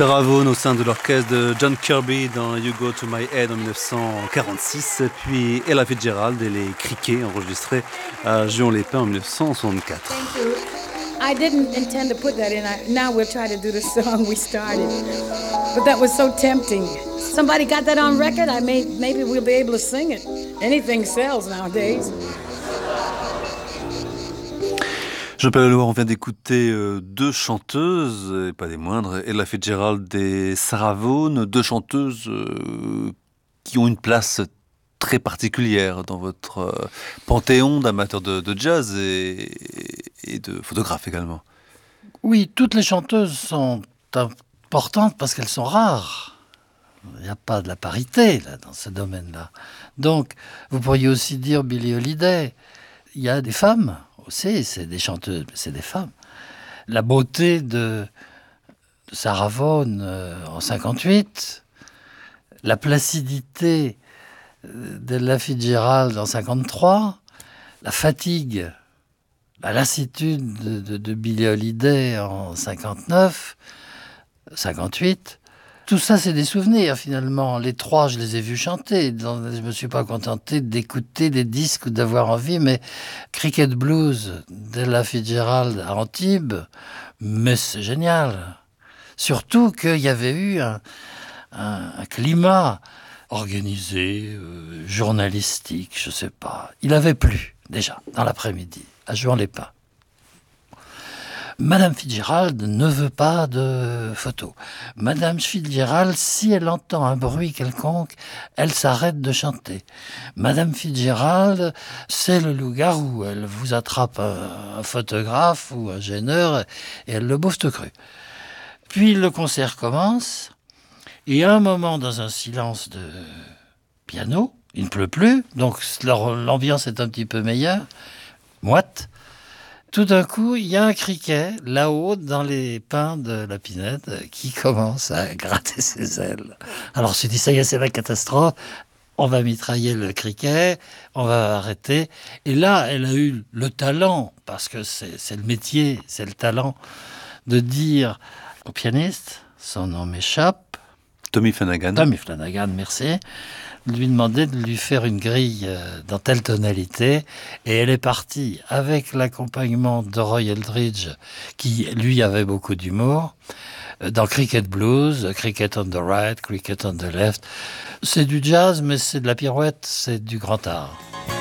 Sarah Vaughan au sein de l'orchestre de John Kirby dans You Go To My Head en 1946, puis Ella Fitzgerald et les Crickets enregistrés à Juan-les-Pins en 1964. Thank you. I didn't intend to put that in. Now we'll try to do the song we started. But that was so tempting. Somebody got that on record. Maybe we'll be able to sing it. Anything sells nowadays. Jean-Pierre Leloir, on vient d'écouter deux chanteuses, et pas des moindres, Ella Fitzgerald et Sarah Vaughan, deux chanteuses qui ont une place très particulière dans votre panthéon d'amateurs de jazz et de photographes également. Oui, toutes les chanteuses sont importantes parce qu'elles sont rares. Il n'y a pas de la parité là, dans ce domaine-là. Donc, vous pourriez aussi dire Billie Holiday. Il y a des femmes aussi, c'est des chanteuses, mais c'est des femmes. La beauté de Sarah Vaughan en 58, la placidité d'Ella Fitzgerald en 53, la fatigue, la lassitude de Billie Holiday en 59, 58. Tout ça, c'est des souvenirs, finalement. Les trois, je les ai vus chanter. Je ne me suis pas contenté d'écouter des disques ou d'avoir envie, mais Cricket Blues d'Ella Fitzgerald à Antibes, mais c'est génial. Surtout qu'il y avait eu un climat organisé, journalistique, je ne sais pas. Il avait plu, déjà, dans l'après-midi, à Juan-les-Pins. Madame Fitzgerald ne veut pas de photos. Madame Fitzgerald, si elle entend un bruit quelconque, elle s'arrête de chanter. Madame Fitzgerald, c'est le loup-garou. Elle vous attrape un photographe ou un gêneur et elle le bouffe tout cru. Puis le concert commence et à un moment, dans un silence de piano, il ne pleut plus, donc l'ambiance est un petit peu meilleure, moite. Tout d'un coup, il y a un criquet, là-haut, dans les pins de la pinette, qui commence à gratter ses ailes. Alors, on se dit, ça y est, c'est la catastrophe. On va mitrailler le criquet, on va arrêter. Et là, elle a eu le talent, parce que c'est le métier, c'est le talent, de dire au pianiste, son nom m'échappe. Tommy Flanagan, merci. Lui demander de lui faire une grille dans telle tonalité, et elle est partie avec l'accompagnement de Roy Eldridge, qui lui avait beaucoup d'humour, dans Cricket Blues, Cricket on the right, Cricket on the left. C'est du jazz, mais c'est de la pirouette, c'est du grand art.